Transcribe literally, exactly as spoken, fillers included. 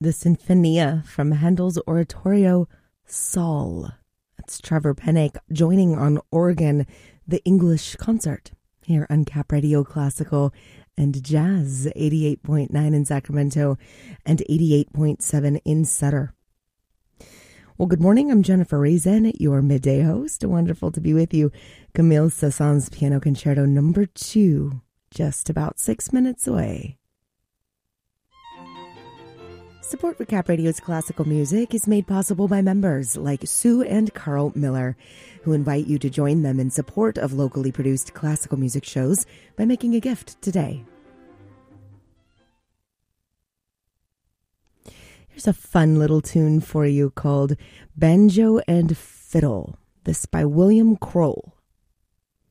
the Sinfonia from Handel's oratorio Saul. That's Trevor Pennock joining on organ, the English concert here on Cap Radio Classical and Jazz, eighty-eight point nine in Sacramento and eighty-eight point seven in Sutter. Well, good morning. I'm Jennifer Razen, your midday host. Wonderful to be with you. Camille Saint-Saëns Piano Concerto number two, just about six minutes away. Support for Cap Radio's classical music is made possible by members like Sue and Carl Miller, who invite you to join them in support of locally produced classical music shows by making a gift today. Here's a fun little tune for you called Banjo and Fiddle. This by William Kroll.